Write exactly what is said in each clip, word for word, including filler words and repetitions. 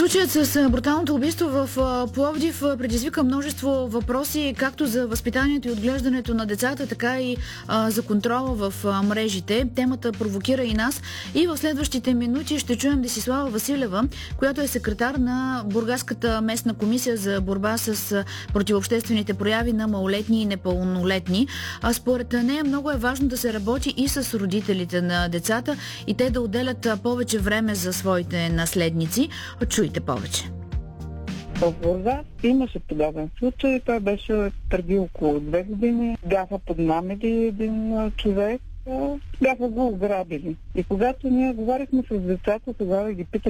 Случаят с бруталното убийство в Пловдив предизвика множество въпроси, както за възпитанието и отглеждането на децата, така и а, за контрола в а, мрежите. Темата провокира и нас и в следващите минути ще чуем Десислава Василева, която е секретар на Бургаската местна комисия за борба с противообществените прояви на малолетни и непълнолетни. А според нея много е важно да се работи и с родителите на децата и те да отделят повече време за своите наследници. Чуйте повече. В Бургас имаше подобен случай. Той беше преди около две години. Бяха подмамили един човек. Бяха го ограбили. И когато ние говорихме с децата, тогава ги питах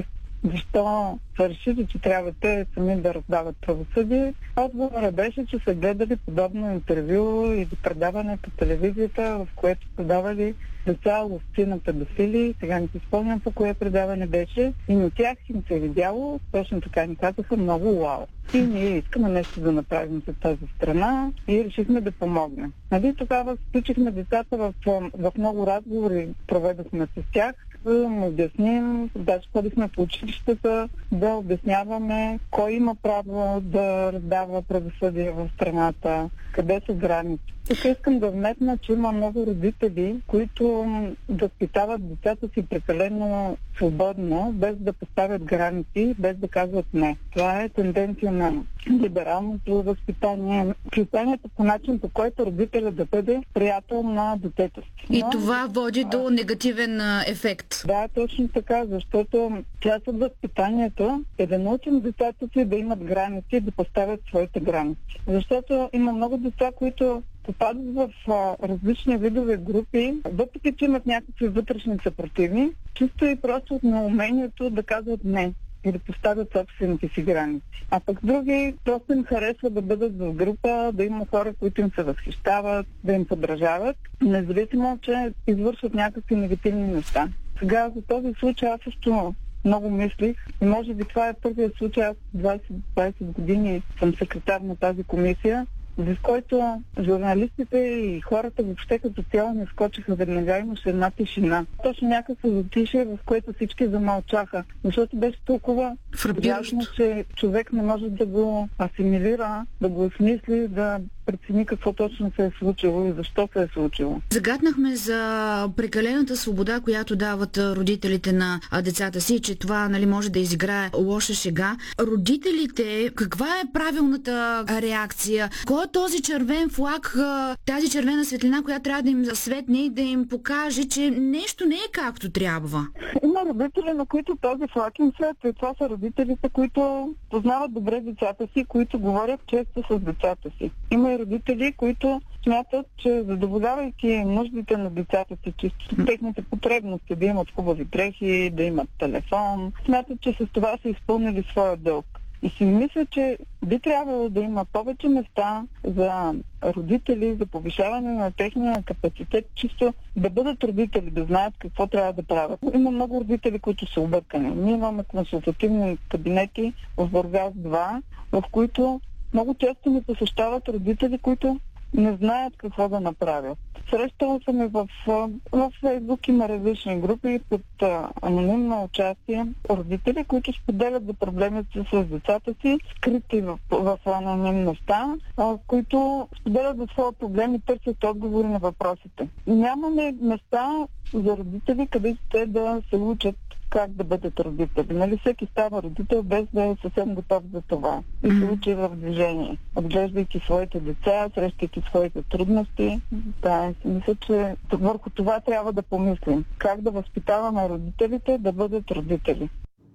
защо са решили, че трябва те сами да раздават правосъдие. Отговорът беше, че са гледали подобно интервю и предаване по телевизията, в което предавали деца ловци на педофили. Сега не си спомням по кое предаване беше. И на тях им се е видяло, точно така ни казаха, много уау. И ние искаме нещо да направим за тази страна и решихме да помогнем. Нали, тогава включихме децата в, в много разговори, проведохме с тях, да му обясним, даже ходихме по училищата да обясняваме кой има право да раздава правосъдие в страната, къде са граници. Тук искам да вметна, че има много родители, които възпитават децата си прекалено свободно, без да поставят граници, без да казват не. Това е тенденция на либералното възпитание. Възпитанието по начин, по който родителя да бъде приятел на детето си. И Но, това води а... до негативен ефект. Да, точно така, защото част от възпитанието е да научим децата си да имат граници и да поставят своите граници. Защото има много деца, които попадат в а, различни видове групи, въпреки че имат някакви вътрешни съпротиви, чисто и просто от неумението да казват не и да поставят собствените си граници. А пък други просто им харесва да бъдат в група, да има хора, които им се възхищават, да им подражават, независимо, че извършват някакви негативни неща. Сега за този случай аз също много мислих и може би това е първият случай. Аз двайсет години съм секретар на тази комисия, в който журналистите и хората въобще като цяло не скочиха веднага, имаше една тишина. Точно някакво затишие, в което всички замълчаха, защото беше толкова ясно, че човек не може да го асимилира, да го осмисли, да прецени какво точно се е случило и защо се е случило. Загатнахме за прекалената свобода, която дават родителите на децата си, че това, нали, може да изиграе лоша шега. Родителите, каква е правилната реакция? Кой е този червен флаг, тази червена светлина, която трябва да им засветне и да им покаже, че нещо не е както трябва? Има родители, на които този флаг им светва. Това са родителите, които познават добре децата си, които говорят често с децата си. Има и родители, които смятат, че задоволявайки нуждите на децата си, чисто техните потребности, да имат хубави дрехи, да имат телефон, смятат, че с това са изпълнили своя дълг. И си мисля, че би трябвало да има повече места за родители, за повишаване на техния капацитет, чисто да бъдат родители, да знаят какво трябва да правят. Има много родители, които са объркани. Ние имаме консултативни кабинети в Бургас два, в които много често ми посещават родители, които не знаят какво да направят. Срещала съм и в, в Фейсбук има различни групи под а, анонимно участие родители, които споделят за проблемите с децата си, скрити в, в анонимността, а, които споделят за своя проблем и търсят отговори на въпросите. Нямаме места за родители, където те да се учат как да бъдат родители. Нали, всеки става родител без да е съвсем готов за това. И се учи в движение. Отглеждайки своите деца, срещайки своите трудности. Да, мисля, че върху това трябва да помислим. Как да възпитаваме родителите да бъдат родители.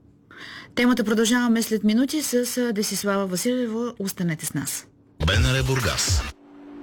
Темата продължаваме след минути с Десислава Василева. Останете с нас. БНР Бургас.